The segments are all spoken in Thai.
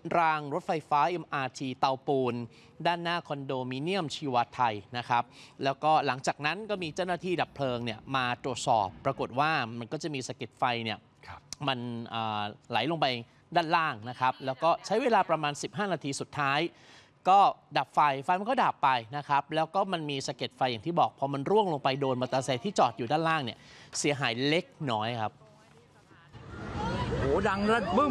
รางรถไฟฟ้า MRT เตาปูนด้านหน้าคอนโดมิเนียมชีวาไทยนะครับแล้วก็หลังจากนั้นก็มีเจ้าหน้าที่ดับเพลิงเนี่ยมาตรวจสอบปรากฏว่ามันก็จะมีสะเก็ดไฟเนี่ยมันไหลลงไปด้านล่างนะครับแล้วก็ใช้เวลาประมาณ15นาทีสุดท้ายก็ดับไฟมันก็ดับไปนะครับแล้วก็มันมีสะเก็ดไฟอย่างที่บอกพอมันร่วงลงไปโดนมอเตอร์ไซค์ที่จอดอยู่ด้านล่างเนี่ยเสียหายเล็กน้อยครับโอ้ดังแล้วบึ้ม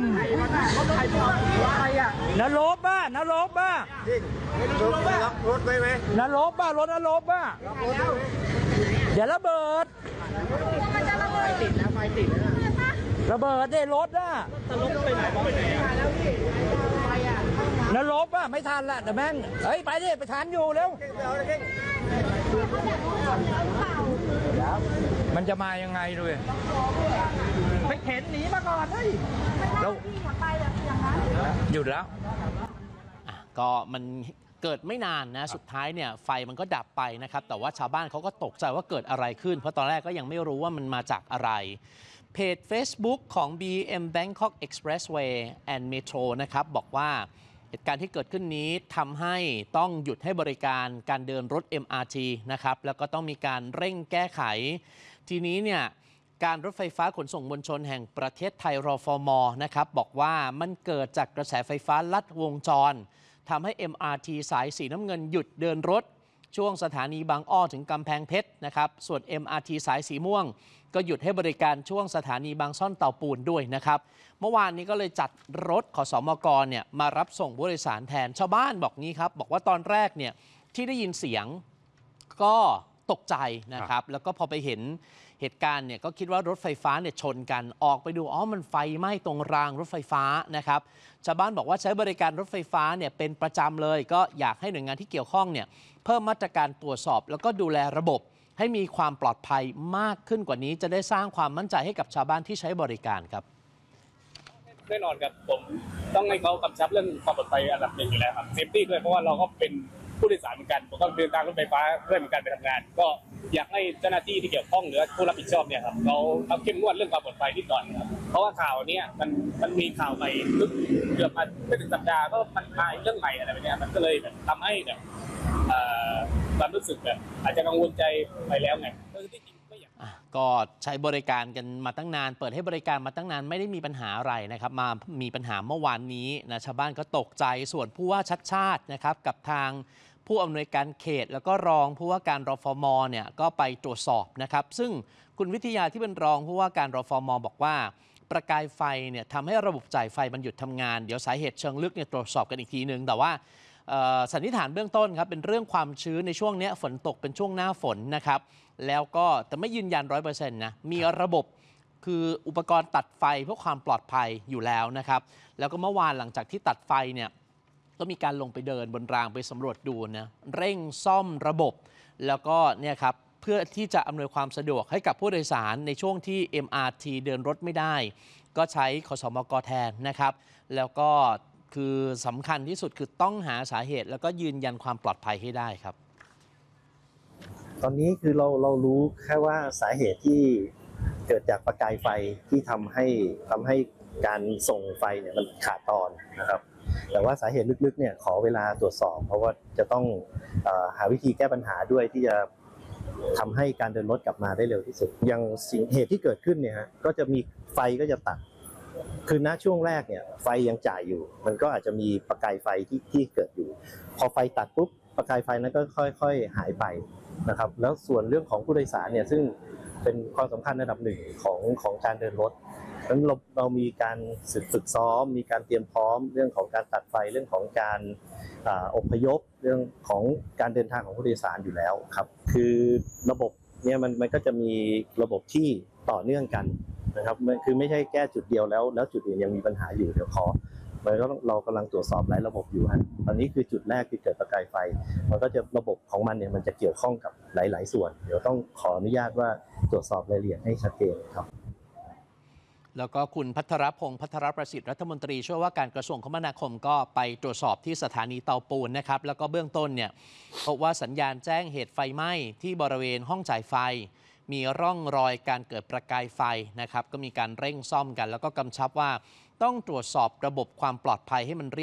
นรกบ้านรกบ้ารถไปไหมนรกบ้ารถนรกบ้าเดี๋ยวระเบิดมันจะระเบิดติดแล้วไฟติดระเบิดได้รถน่ะนรกไปไหนนรกบ้าไม่ทันละเดี๋ยวแม่งเฮ้ยไปดิไปทันอยู่เร็วมันจะมายังไงด้วยไปเข็นหนีมาก่อนเฮ้ยแล้วหยุดแล้วก็มันเกิดไม่นานนะสุดท้ายเนี่ยไฟมันก็ดับไปนะครับแต่ว่าชาวบ้านเขาก็ตกใจว่าเกิดอะไรขึ้นเพราะตอนแรกก็ยังไม่รู้ว่ามันมาจากอะไรเพจ Facebook ของ BM Bangkok Expressway and Metro นะครับบอกว่าเหตุการณ์ที่เกิดขึ้นนี้ทำให้ต้องหยุดให้บริการการเดินรถ MRT นะครับแล้วก็ต้องมีการเร่งแก้ไขทีนี้เนี่ยการรถไฟฟ้าขนส่งมวลชนแห่งประเทศไทยรฟม.นะครับบอกว่ามันเกิดจากกระแสไฟฟ้าลัดวงจรทำให้ MRT สายสีน้ำเงินหยุดเดินรถช่วงสถานีบางอ้อถึงกำแพงเพชรนะครับส่วน MRT สายสีม่วงก็หยุดให้บริการช่วงสถานีบางซ่อนเตาปูนด้วยนะครับเมื่อวานนี้ก็เลยจัดรถขสมกเนี่ยมารับส่งผู้โดยสารแทนชาวบ้านบอกงี้ครับบอกว่าตอนแรกเนี่ยที่ได้ยินเสียงก็ตกใจนะครับแล้วก็พอไปเห็นเหตุการณ์เนี่ยก็คิดว่ารถไฟฟ้าเนี่ยชนกันออกไปดูมันไฟไหม้ตรงรางรถไฟฟ้านะครับชาวบ้านบอกว่าใช้บริการรถไฟฟ้าเนี่ยเป็นประจำเลยก็อยากให้หน่วยงานที่เกี่ยวข้องเนี่ยเพิ่มมาตรการตรวจสอบแล้วก็ดูแลระบบให้มีความปลอดภัยมากขึ้นกว่านี้จะได้สร้างความมั่นใจให้กับชาวบ้านที่ใช้บริการครับแน่นอนครับผมต้องให้เขากำชับเรื่องความปลอดภัยอันดับหนึ่งอยู่แล้วครับเซฟตี้ด้วยเพราะว่าเราก็เป็นผู้โดยสารเหมือนกันผมก็เดินทางรถไฟฟ้าเพื่อเหมือนกันไปทำงานก็อยากให้เจ้าหน้าที่ที่เกี่ยวข้องหรือผู้รับผิดชอบเนี่ยครับเขาเข้มงวดเรื่องความปลอดภัยที่ก่อนครับเพราะว่าข่าวนี้มันมีข่าวไปเกือบไม่ถึงสัปดาห์ก็มันมาเรื่องใหม่อะไรแบบนี้มันก็เลยแบบทำให้แบบความรู้สึกแบบอาจจะกังวลใจไปแล้วไงก็ใช้บริการกันมาตั้งนานเปิดให้บริการมาตั้งนานไม่ได้มีปัญหาอะไรนะครับมามีปัญหาเมื่อวานนี้นะชาวบ้านก็ตกใจส่วนผู้ว่าชัดชาตินะครับกับทางผู้อำนวยการเขตแล้วก็รองผู้ว่าการรฟม.เนี่ยก็ไปตรวจสอบนะครับซึ่งคุณวิทยาที่เป็นรองผู้ว่าการรฟม.บอกว่าประกายไฟเนี่ยทำให้ระบบจ่ายไฟมันหยุดทำงานเดี๋ยวสาเหตุเชิงลึกเนี่ยตรวจสอบกันอีกทีนึงแต่ว่าสันนิษฐานเบื้องต้นครับเป็นเรื่องความชื้นในช่วงนี้ฝนตกเป็นช่วงหน้าฝนนะครับแล้วก็แต่ไม่ยืนยัน 100% นะมีระบบคืออุปกรณ์ตัดไฟเพื่อความปลอดภัยอยู่แล้วนะครับแล้วก็เมื่อวานหลังจากที่ตัดไฟเนี่ยก็มีการลงไปเดินบนรางไปสำรวจดูนะเร่งซ่อมระบบแล้วก็เนี่ยครับเพื่อที่จะอำนวยความสะดวกให้กับผู้โดยสารในช่วงที่ MRT เดินรถไม่ได้ก็ใช้ขสมกแทนนะครับแล้วก็คือสำคัญที่สุดคือต้องหาสาเหตุแล้วก็ยืนยันความปลอดภัยให้ได้ครับตอนนี้คือเรารู้แค่ว่าสาเหตุที่เกิดจากประกายไฟที่ทำให้การส่งไฟเนี่ยมันขาดตอนนะครับแต่ว่าสาเหตุลึกๆเนี่ยขอเวลาตรวจสอบเพราะว่าจะต้องหาวิธีแก้ปัญหาด้วยที่จะทำให้การเดินรถกลับมาได้เร็วที่สุดอย่างเหตุที่เกิดขึ้นเนี่ยก็จะมีไฟก็จะตัดคือณช่วงแรกเนี่ยไฟยังจ่ายอยู่มันก็อาจจะมีประกายไฟที่เกิดอยู่พอไฟตัดปุ๊บประกายไฟนั้นก็ค่อยๆหายไปนะครับแล้วส่วนเรื่องของผู้โดยสารเนี่ยซึ่งเป็นความสำคัญระดับหนึ่งของการเดินรถนั้นเรามีการฝึกซ้อมมีการเตรียมพร้อมเรื่องของการตัดไฟเรื่องของการอพยพเรื่องของการเดินทางของผู้โดยสารอยู่แล้วครับคือระบบเนี่ยมันก็จะมีระบบที่ต่อเนื่องกันนะครับคือไม่ใช่แก้จุดเดียวแล้วจุดอื่นยังมีปัญหาอยู่เดี๋ยวเรากำลังตรวจสอบหลายระบบอยู่ฮะตอนนี้คือจุดแรกที่เกิดประกายไฟมันก็จะระบบของมันเนี่ยมันจะเกี่ยวข้องกับหลายๆส่วนเดี๋ยวต้องขออนุญาตว่าตรวจสอบรายละเอียดให้ชัดเจนครับแล้วก็คุณพัทรพงษ์พัทรประสิทธิ์รัฐมนตรีช่วยว่าการกระทรวงคมนาคมก็ไปตรวจสอบที่สถานีเตาปูนนะครับแล้วก็เบื้องต้นเนี่ยพบว่าสัญญาณแจ้งเหตุไฟไหม้ที่บริเวณห้องจ่ายไฟมีร่องรอยการเกิดประกายไฟนะครับก็มีการเร่งซ่อมกันแล้วก็กำชับว่าต้องตรวจสอบระบบความปลอดภัยให้มันเรียบ